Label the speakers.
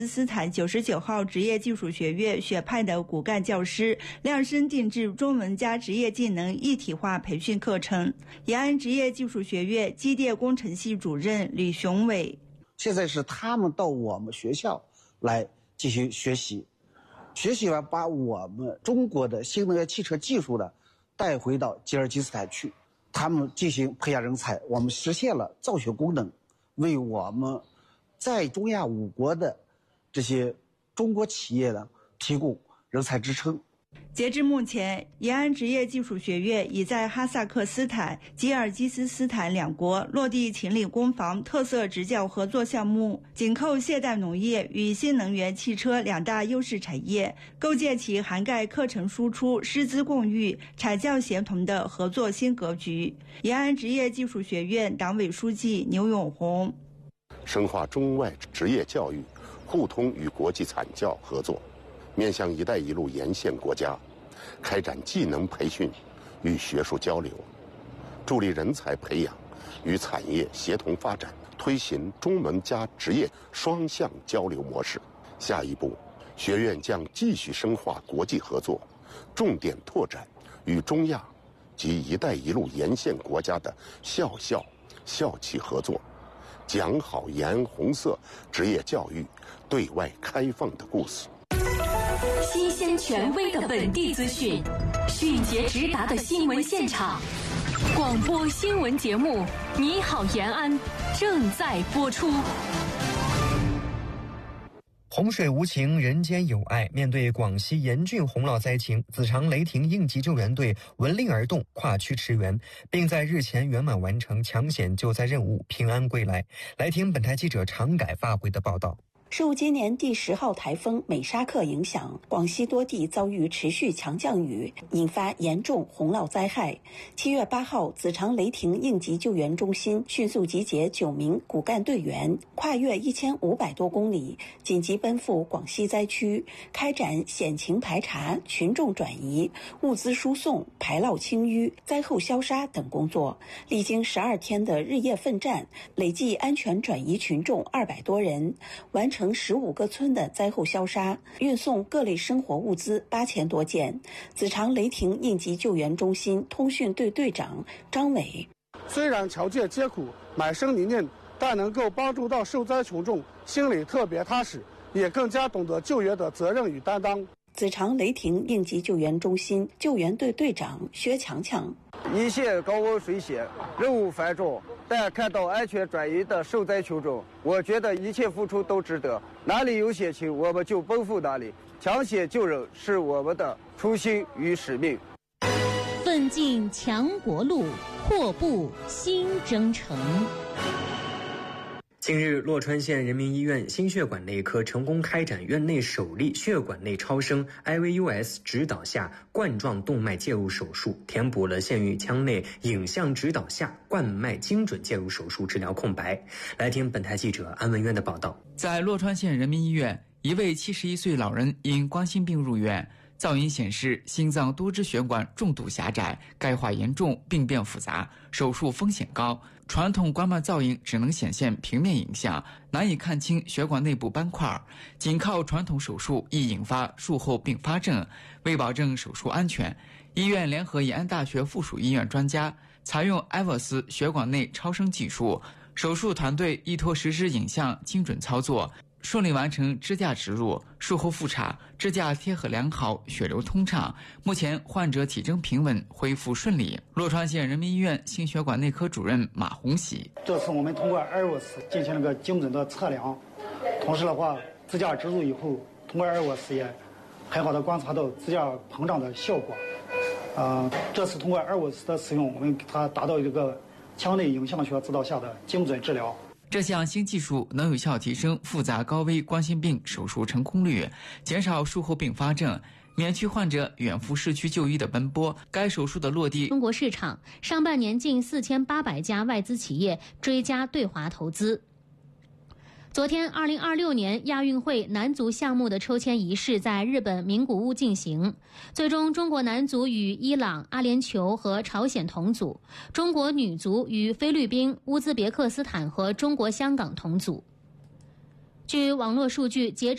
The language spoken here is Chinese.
Speaker 1: 斯坦99号职业技术学院选派的骨干教师量身定制中文加职业技能一体化培训课程。延安职业技术学院机电工程系主任吕雄伟：
Speaker 2: 现在是他们到我们学校来进行学习，学习完把我们中国的新能源汽车技术呢带回到吉尔吉斯斯坦去，他们进行培养人才，我们实现了造血功能，为我们在中亚5国的这些中国企业呢提供人才支撑。
Speaker 1: 截至目前，延安职业技术学院已在哈萨克斯坦、吉尔吉斯斯坦2国落地秦岭工房特色职教合作项目，紧扣现代农业与新能源汽车2大优势产业，构建起涵盖课程输出、师资共育、产教协同的合作新格局。延安职业技术学院党委书记牛永红：
Speaker 3: 深化中外职业教育，互通与国际产教合作，面向“一带一路”沿线国家，开展技能培训与学术交流，助力人才培养与产业协同发展，推行中文加职业双向交流模式。下一步，学院将继续深化国际合作，重点拓展与中亚及“一带一路”沿线国家的校企合作，讲好延安红色职业教育对外开放的故事。
Speaker 4: 新鲜权威的本地资讯，迅捷直达的新闻现场，广播新闻节目《你好延安》正在播出。
Speaker 5: 洪水无情，人间有爱。面对广西严峻洪涝灾情，子长雷霆应急救援队闻令而动，跨区驰援，并在日前圆满完成抢险救灾任务，平安归来。来听本台记者常改发回的报道。
Speaker 6: 受今年第10号台风美沙克影响，广西多地遭遇持续强降雨，引发严重洪涝灾害。7月8号，子长雷霆应急救援中心迅速集结9名骨干队员，跨越1500多公里，紧急奔赴广西灾区，开展险情排查、群众转移、物资输送、排涝清淤、灾后消杀等工作。历经12天的日夜奋战，累计安全转移群众200多人，完成15个村的灾后消杀，运送各类生活物资8000多件。子长雷霆应急救援中心通讯队队长张伟：
Speaker 7: 虽然条件艰苦、满身泥泞，但能够帮助到受灾群众，心里特别踏实，也更加懂得救援的责任与担当。
Speaker 6: 子长雷霆应急救援中心救援队队长薛强强：
Speaker 8: 一线高温水险，任务繁重，但看到安全转移的受灾群众，我觉得一切付出都值得。哪里有险情，我们就奔赴哪里，抢险救人是我们的初心与使命。
Speaker 4: 奋进强国路，阔步新征程。
Speaker 5: 近日，洛川县人民医院心血管内科成功开展院内首例血管内超声 IVUS 指导下冠状动脉介入手术，填补了现于腔内影像指导下冠脉精准介入手术治疗空白。来听本台记者安文渊的报道。
Speaker 9: 在洛川县人民医院，一位71岁老人因冠心病入院，造影显示心脏多支血管重度狭窄，钙化严重，病变复杂，手术风险高。传统冠脉造影只能显现平面影像，难以看清血管内部斑块，仅靠传统手术易引发术后并发症。为保证手术安全，医院联合延安大学附属医院专家，采用 IVUS 血管内超声技术，手术团队依托实时影像精准操作，顺利完成支架植入，术后复查，支架贴合良好，血流通畅。目前患者体征平稳，恢复顺利。洛川县人民医院心血管内科主任马红喜：
Speaker 10: 这次我们通过 IVUS 进行了个精准的测量，同时的话，支架植入以后，通过 IVUS 也很好的观察到支架膨胀的效果。这次通过 IVUS 的使用，我们给它达到一个腔内影像学指导下的精准治疗。
Speaker 9: 这项新技术能有效提升复杂高危冠心病手术成功率，减少术后并发症，免去患者远赴市区就医的奔波。该手术的落地，
Speaker 11: 中国市场上半年近4800家外资企业追加对华投资。昨天2026年亚运会男足项目的抽签仪式在日本名古屋进行，最终中国男足与伊朗、阿联酋和朝鲜同组，中国女足与菲律宾、乌兹别克斯坦和中国香港同组。据网络数据，截至